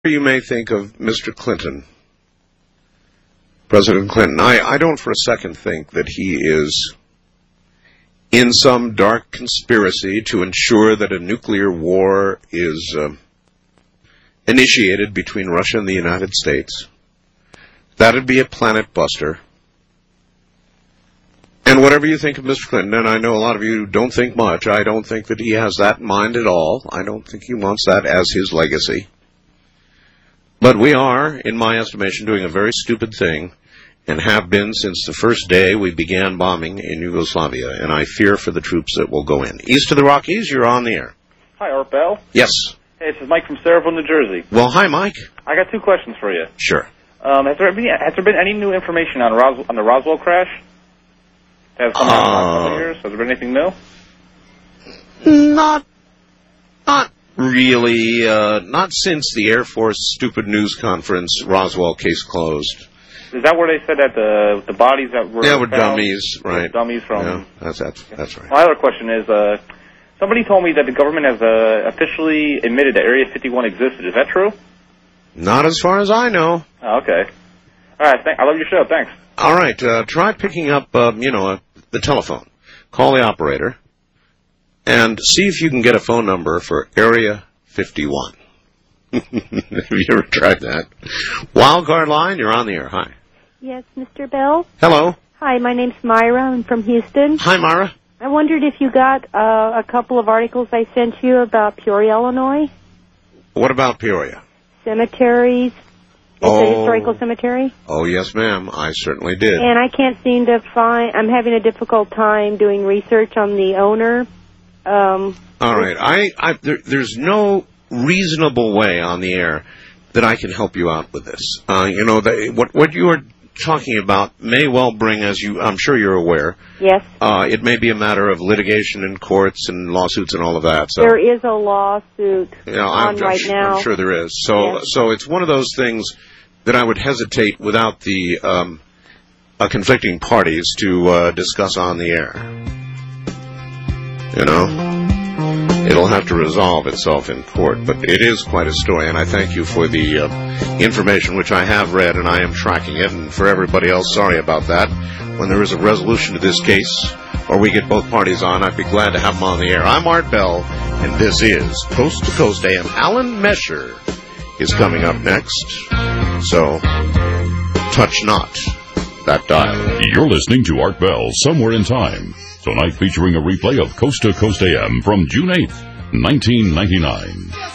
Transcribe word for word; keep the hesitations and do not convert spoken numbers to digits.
You may think of Mister Clinton, President Clinton. I, I don't for a second think that he is in some dark conspiracy to ensure that a nuclear war is uh, initiated between Russia and the United States. That'd be a planet buster. And whatever you think of Mister Clinton, and I know a lot of you don't think much, I don't think that he has that in mind at all. I don't think he wants that as his legacy. But we are, in my estimation, doing a very stupid thing, and have been since the first day we began bombing in Yugoslavia, and I fear for the troops that will go in. East of the Rockies, you're on the air. Hi, Art Bell. Yes. Hey, this is Mike from Saraville, New Jersey. Well, hi, Mike. I got two questions for you. Sure. Um, has there been has there been any new information on Ros- on the Roswell crash? Has come uh, out in the last couple of years? Has there been anything new? Not, not really. Uh, not since the Air Force stupid news conference. Roswell case closed. Is that where they said that the the bodies that were yeah, were found, dummies, right? Dummies from. Yeah, that's that's that's right. My other question is, uh, somebody told me that the government has uh, officially admitted that Area fifty-one existed. Is that true? Not as far as I know. Oh, okay. All right. Th- I love your show. Thanks. All right. Uh, try picking up, um, you know, uh, the telephone. Call the operator and see if you can get a phone number for Area fifty-one. Have you ever tried that? Wildcard line, you're on the air. Hi. Yes, Mister Bell? Hello. Hi, my name's Myra. I'm from Houston. Hi, Myra. I wondered if you got uh, a couple of articles I sent you about Peoria, Illinois. What about Peoria? Cemeteries. It's oh. a historical cemetery. Oh, yes, ma'am. I certainly did. And I can't seem to find... I'm having a difficult time doing research on the owner. Um, All right. I, I there, there's no reasonable way on the air that I can help you out with this. Uh, you know, the, what what you are talking about may well bring, as you, I'm sure you're aware. Yes. Uh, it may be a matter of litigation in courts and lawsuits and all of that. So, there is a lawsuit you know, on I'm, right I'm, now. I'm sure there is. So, yes. so it's one of those things that I would hesitate without the um, uh, conflicting parties to uh, discuss on the air. You know, it'll have to resolve itself in court, but it is quite a story, and I thank you for the uh, information, which I have read, and I am tracking it, and for everybody else, sorry about that. When there is a resolution to this case, or we get both parties on, I'd be glad to have them on the air. I'm Art Bell, and this is Coast to Coast A M. Alan Mesher is coming up next, so touch not that dial. You're listening to Art Bell, Somewhere in Time. Tonight featuring a replay of Coast to Coast A M from June eighth, nineteen ninety-nine.